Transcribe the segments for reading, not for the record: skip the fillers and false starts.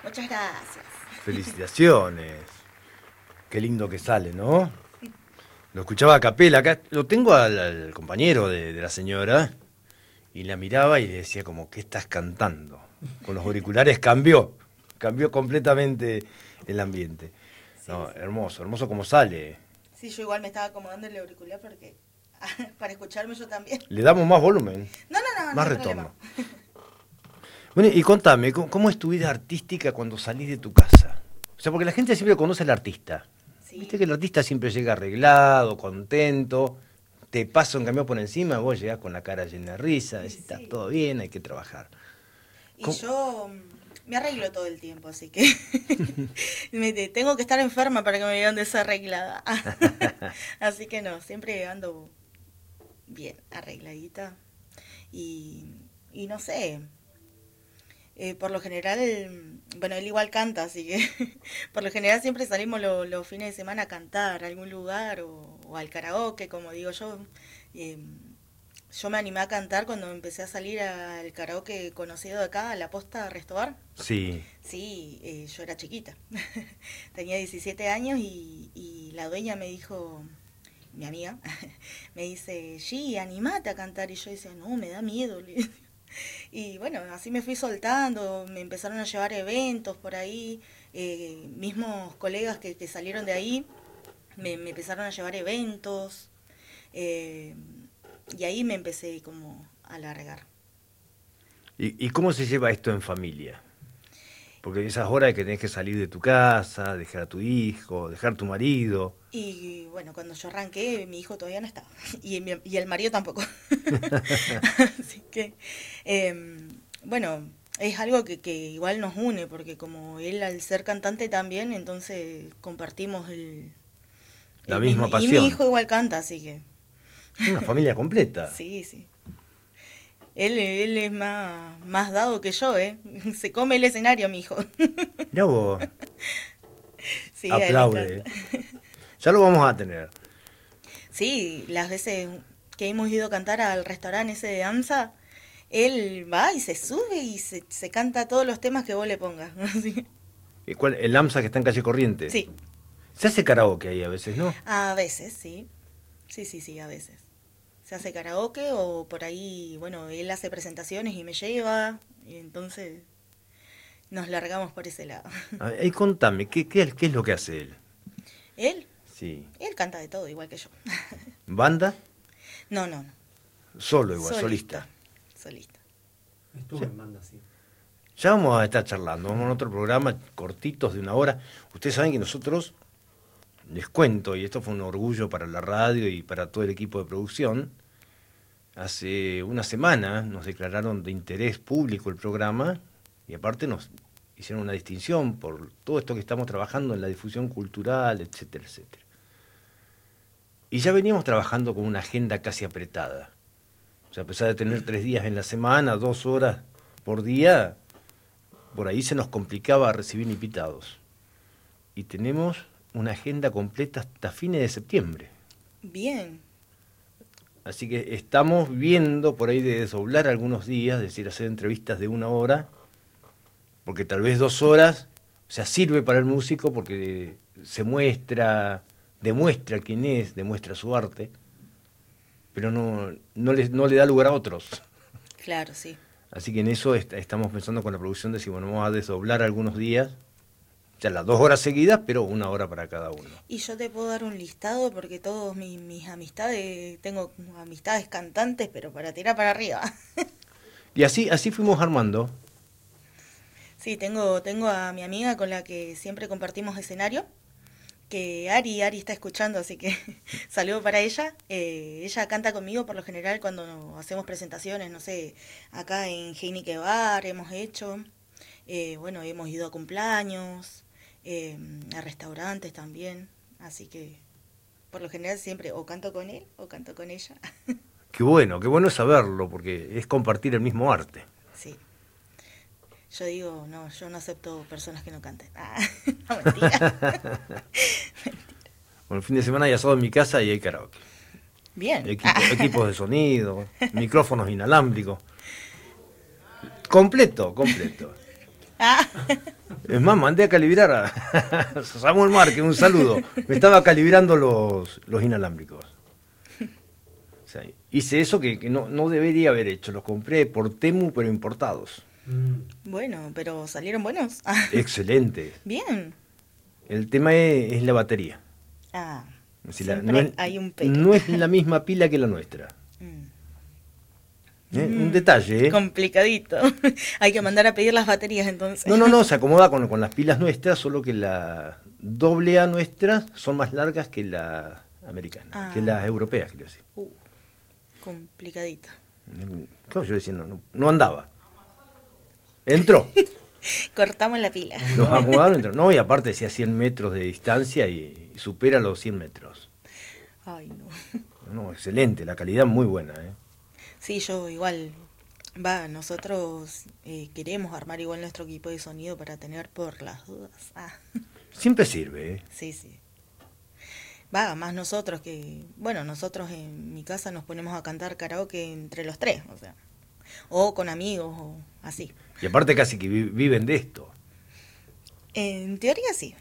Muchas gracias. Felicitaciones. Qué lindo que sale, ¿no? Lo escuchaba a capela. Acá lo tengo al compañero de la señora y la miraba y le decía como, ¿qué estás cantando? Con los auriculares cambió completamente el ambiente. No, sí. Hermoso como sale. Sí, yo igual me estaba acomodando el auricular porque para escucharme yo también. ¿Le damos más volumen? No, más retorno. Bueno, y contame, ¿cómo es tu vida artística cuando salís de tu casa? O sea, porque la gente siempre conoce al artista. Sí. Viste que el artista siempre llega arreglado, contento, te pasa un camión por encima, vos llegás con la cara llena de risa, decís, sí. Está todo bien, hay que trabajar. Y yo me arreglo todo el tiempo, así que tengo que estar enferma para que me vean desarreglada. Así que no, siempre ando bien arregladita. Y no sé, por lo general, bueno, él igual canta, así que por lo general siempre salimos los fines de semana a cantar a algún lugar o al karaoke, como digo yo. Yo me animé a cantar cuando empecé a salir al karaoke conocido de acá, a La Posta Restobar. Sí. Sí, yo era chiquita. Tenía 17 años y la dueña me dijo, mi amiga, me dice, sí, animate a cantar. Y yo decía, no, me da miedo. Y bueno, así me fui soltando, me empezaron a llevar eventos por ahí, mismos colegas que salieron de ahí, me empezaron a llevar eventos. Y ahí me empecé como a largar. ¿Y cómo se lleva esto en familia? Porque esas horas que tenés que salir de tu casa, dejar a tu hijo, dejar a tu marido. Y bueno, cuando yo arranqué, mi hijo todavía no estaba. Y el marido tampoco. Así que, bueno, es algo que igual nos une, porque como él al ser cantante también, entonces compartimos la misma pasión. Y mi hijo igual canta, así que... Una familia completa. Sí, sí. Él es más dado que yo, ¿eh? Se come el escenario, mi hijo. Ya vos. Sí, aplaude. Ya lo vamos a tener. Sí, las veces que hemos ido a cantar al restaurante ese de AMSA, él va y se sube y se canta todos los temas que vos le pongas. ¿Cuál? ¿El AMSA que está en Calle Corrientes? Sí. Se hace karaoke ahí a veces, ¿no? A veces, sí. Sí, a veces. Se hace karaoke o por ahí, bueno, él hace presentaciones y me lleva, y entonces nos largamos por ese lado. Y contame, ¿qué es lo que hace él? ¿Él? Sí. Él canta de todo, igual que yo. ¿Banda? No. Solo igual, solista. Estuvo en banda, sí. Ya vamos a estar charlando, vamos a otro programa, cortitos de 1 hora. Ustedes saben que nosotros, les cuento, y esto fue un orgullo para la radio y para todo el equipo de producción, hace una semana nos declararon de interés público el programa y aparte nos hicieron una distinción por todo esto que estamos trabajando en la difusión cultural, etcétera, etcétera. Y ya veníamos trabajando con una agenda casi apretada. O sea, a pesar de tener 3 días en la semana, 2 horas por día, por ahí se nos complicaba recibir invitados. Y tenemos una agenda completa hasta fines de septiembre. Bien. Así que estamos viendo por ahí de desdoblar algunos días, es decir, hacer entrevistas de 1 hora, porque tal vez 2 horas, o sea, sirve para el músico porque demuestra quién es, demuestra su arte, pero no le da lugar a otros. Claro, sí. Así que en eso estamos pensando con la producción de si bueno, vamos a desdoblar algunos días, ya las 2 horas seguidas, pero 1 hora para cada uno. Y yo te puedo dar un listado porque todos mis amistades, tengo amistades cantantes, pero para tirar para arriba. Y así fuimos armando. Sí, tengo a mi amiga con la que siempre compartimos escenario, que Ari está escuchando, así que saludo para ella. Ella canta conmigo por lo general cuando hacemos presentaciones, no sé, acá en Heineke Bar hemos hecho, bueno, hemos ido a cumpleaños, a restaurantes también, así que por lo general siempre o canto con él o canto con ella. Qué bueno saberlo, porque es compartir el mismo arte. Sí. Yo digo, no, yo no acepto personas que no canten. No, mentira. Bueno, el fin de semana hay asado en mi casa y hay karaoke. Bien. Equipos de sonido, micrófonos inalámbricos. Completo. Ah, Es más, mandé a calibrar a Samuel Márquez, un saludo. Me estaba calibrando los inalámbricos. O sea, hice eso que no debería haber hecho. Los compré por Temu, pero importados. bueno, pero salieron buenos. Ah, Excelente. bien. El tema es la batería. Ah, Si siempre hay un pero. no es la misma pila que la nuestra. Mm. Un detalle, ¿eh? Complicadito. Hay que mandar a pedir las baterías entonces. No, se acomoda con las pilas nuestras, solo que las AA nuestras son más largas que las americanas, que las europeas, quiero decir. Complicadito. Claro, yo decía, no andaba. Entró. Cortamos la pila. Los acomodaron, entró. No, y aparte decía 100 metros de distancia y supera los 100 metros. Ay, no. No, excelente, la calidad muy buena, ¿eh? Sí, yo igual, nosotros queremos armar igual nuestro equipo de sonido para tener por las dudas. Ah, Siempre sirve, ¿eh? sí. Más nosotros nosotros en mi casa nos ponemos a cantar karaoke entre los tres, o sea, o con amigos o así. Y aparte casi que viven de esto. En teoría sí.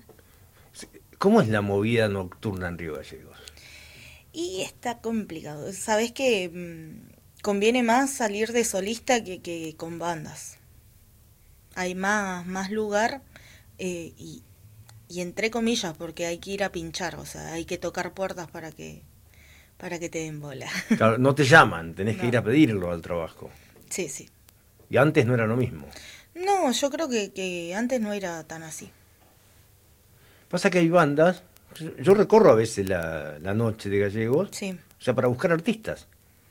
¿Cómo es la movida nocturna en Río Gallegos? Y está complicado. Sabes que conviene más salir de solista que con bandas. Hay más lugar y entre comillas porque hay que ir a pinchar, o sea, hay que tocar puertas para que te den bola. Claro, no te llaman, tenés que No. ir a pedirlo al trabajo. Sí, sí. Y antes no era lo mismo. No, yo creo que antes no era tan así. Pasa que hay bandas, yo recorro a veces la noche de Gallegos, Sí. o sea, para buscar artistas.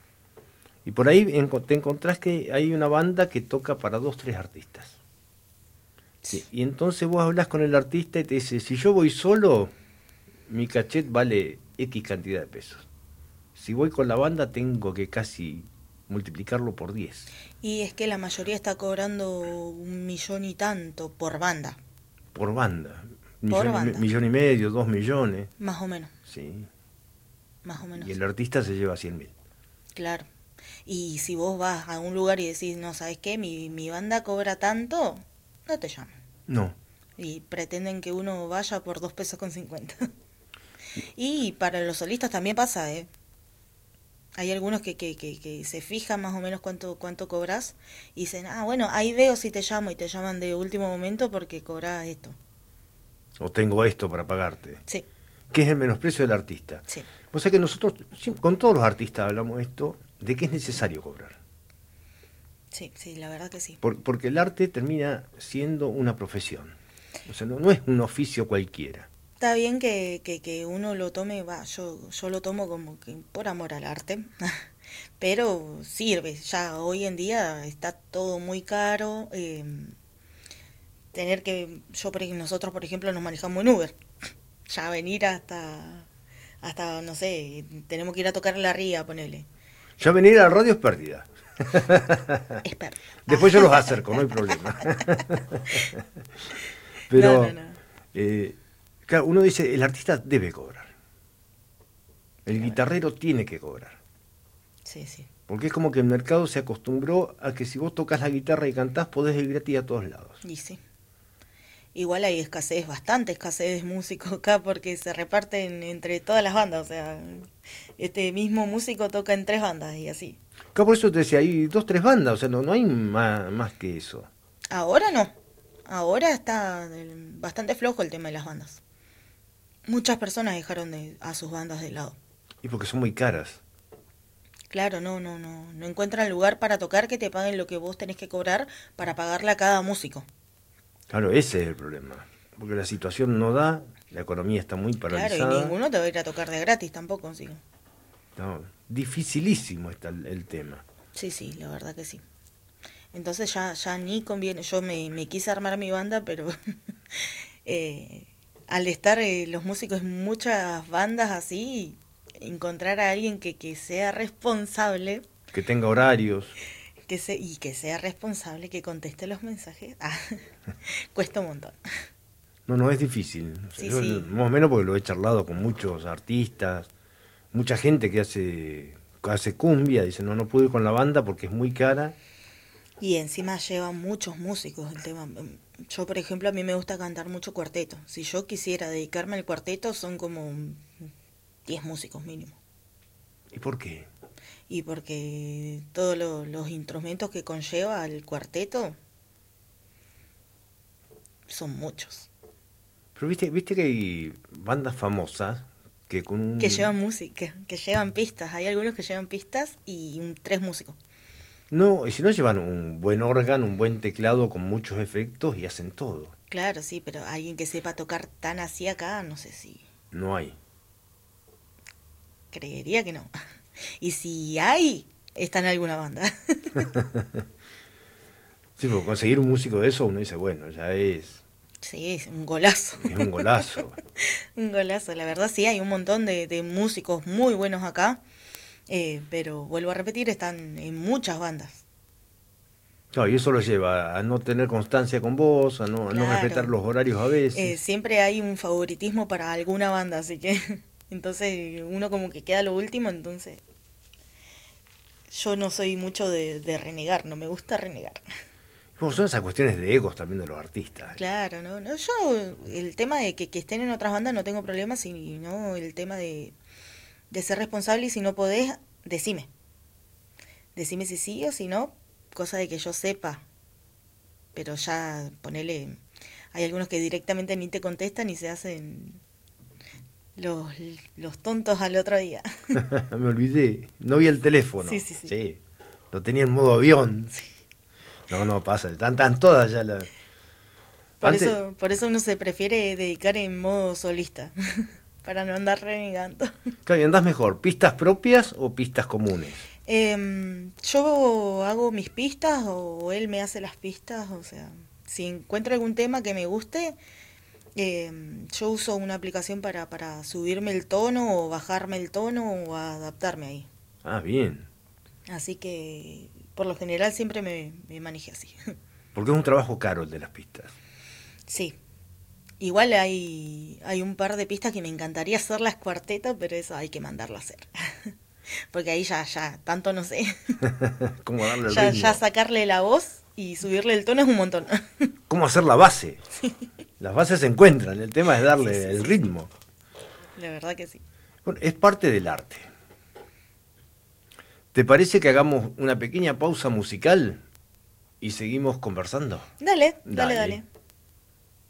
Y por ahí te encontrás que hay una banda que toca para 2, 3 artistas. Sí, y entonces vos hablas con el artista y te dice, si yo voy solo, mi cachet vale X cantidad de pesos. Si voy con la banda, tengo que casi multiplicarlo por 10. Y es que la mayoría está cobrando 1.000.000 y tanto por banda, Por banda. Por banda. 1,5 millones, 2 millones. más o menos, Sí. más o menos. Y el artista se lleva 100.000. Claro. Y si vos vas a un lugar y decís, no, ¿sabes qué? Mi banda cobra tanto, no te llaman. No. Y pretenden que uno vaya por 2,50 pesos. Y para los solistas también pasa, ¿eh? Hay algunos que se fijan más o menos cuánto cobras y dicen, bueno, ahí veo si te llamo y te llaman de último momento porque cobras esto. O tengo esto para pagarte. Sí, Que es el menosprecio del artista. sí, O sea que nosotros, con todos los artistas hablamos esto, de que es necesario cobrar. sí, la verdad que sí. Porque el arte termina siendo una profesión. O sea, no es un oficio cualquiera. Está bien que uno lo tome, yo lo tomo como que por amor al arte, pero sirve, ya hoy en día está todo muy caro, nosotros por ejemplo nos manejamos en Uber, ya venir hasta no sé, tenemos que ir a tocar en la ría, ponele, Ya venir a la radio es pérdida. es pérdida. Después yo los acerco, no hay problema. Pero, No. claro, uno dice, el artista debe cobrar. El guitarrero tiene que cobrar. Sí. Porque es como que el mercado se acostumbró a que si vos tocas la guitarra y cantás, podés ir gratis a todos lados. Y sí. Igual hay bastante escasez de músicos acá porque se reparten entre todas las bandas, o sea, este mismo músico toca en 3 bandas y así. Acá por eso te decía, hay 2, 3 bandas, o sea, no hay más que eso. Ahora no, ahora está bastante flojo el tema de las bandas. Muchas personas dejaron a sus bandas de lado. Y porque son muy caras. Claro, no encuentran lugar para tocar que te paguen lo que vos tenés que cobrar para pagarle a cada músico. Claro, ese es el problema. Porque la situación no da, la economía está muy paralizada. Claro, y ninguno te va a ir a tocar de gratis tampoco, sí. No, dificilísimo está el tema. Sí, la verdad que sí. Entonces ya ni conviene. Yo me quise armar mi banda, pero al estar los músicos en muchas bandas así, encontrar a alguien que sea responsable, Que tenga horarios. y que sea responsable, que conteste los mensajes, cuesta un montón. No, es difícil. O sea, Sí, yo, sí. más o menos porque lo he charlado con muchos artistas, mucha gente que hace cumbia, dice, no puedo ir con la banda porque es muy cara. Y encima lleva muchos músicos el tema. Yo, por ejemplo, a mí me gusta cantar mucho cuarteto. Si yo quisiera dedicarme al cuarteto, son como 10 músicos mínimo. ¿Y por qué? Y porque todos los instrumentos que conlleva el cuarteto son muchos. Pero viste que hay bandas famosas que con un... Que llevan música, que llevan pistas. Hay algunos que llevan pistas y 3 músicos. No, y si no llevan un buen órgano, un buen teclado con muchos efectos y hacen todo. Claro, sí, pero alguien que sepa tocar tan así acá, no sé si... No hay. Creería que no. Y si hay, está en alguna banda. Sí, porque conseguir un músico de eso uno dice, bueno, ya es... Sí, es un golazo. Es un golazo. Un golazo, la verdad sí, hay un montón de músicos muy buenos acá, pero vuelvo a repetir, están en muchas bandas. Claro, y eso lo lleva a no tener constancia con vos, a no Claro. respetar los horarios a veces. Siempre hay un favoritismo para alguna banda, así que entonces uno como que queda lo último, entonces yo no soy mucho de renegar, no me gusta renegar. Bueno, son esas cuestiones de egos también de los artistas. Claro, no, yo el tema de que estén en otras bandas no tengo problema, sino el tema de ser responsable y si no podés, decime. Decime si sí o si no, cosa de que yo sepa. Pero ya, ponele, hay algunos que directamente ni te contestan y se hacen los tontos al otro día. Me olvidé, no vi el teléfono. Sí. Lo tenía en modo avión. No pasa, están todas ya las... Por eso uno se prefiere dedicar en modo solista, para no andar renegando. Claro, ¿y andás mejor, pistas propias o pistas comunes? Yo hago mis pistas o él me hace las pistas, o sea, si encuentro algún tema que me guste, yo uso una aplicación para subirme el tono o bajarme el tono o adaptarme ahí. Ah, bien. Así que por lo general siempre me manejé así. Porque es un trabajo caro el de las pistas. Sí. Igual hay un par de pistas que me encantaría hacerlas cuarteto, pero eso hay que mandarlo a hacer. Porque ahí ya, tanto no sé. ¿Cómo darle el ritmo? Ya sacarle la voz y subirle el tono es un montón. ¿Cómo hacer la base? Sí. Las bases se encuentran, el tema es darle el ritmo. La verdad que sí. Bueno, es parte del arte. ¿Te parece que hagamos una pequeña pausa musical y seguimos conversando? Dale.